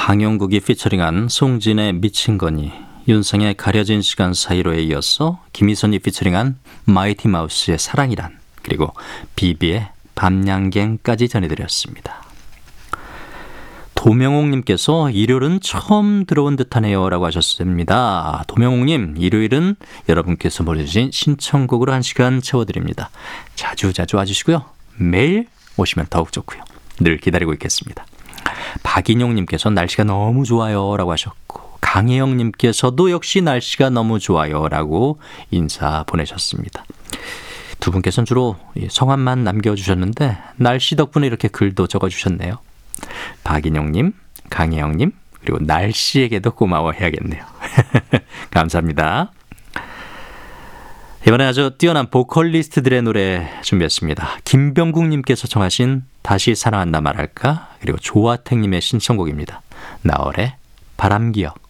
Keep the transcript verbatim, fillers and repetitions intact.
강영국이 피처링한 송진의 미친 거니, 윤상의 가려진 시간 사이로에 이어서 김희선이 피처링한 마이티 마우스의 사랑이란, 그리고 비비의 밤양갱까지 전해드렸습니다. 도명옥님께서 일요일은 처음 들어온 듯하네요 라고 하셨습니다. 도명옥님, 일요일은 여러분께서 보내주신 신청곡으로 한 시간 채워드립니다. 자주 자주 와주시고요. 매일 오시면 더욱 좋고요. 늘 기다리고 있겠습니다. 박인용님께서 날씨가 너무 좋아요 라고 하셨고, 강혜영님께서도 역시 날씨가 너무 좋아요 라고 인사 보내셨습니다. 두 분께서는 주로 성함만 남겨주셨는데 날씨 덕분에 이렇게 글도 적어주셨네요. 박인용님, 강혜영님, 그리고 날씨에게도 고마워해야겠네요. 감사합니다. 이번에 아주 뛰어난 보컬리스트들의 노래 준비했습니다. 김병국님께서 청하신 다시 사랑한다 말할까, 그리고 조화택님의 신청곡입니다. 나얼의 바람기억.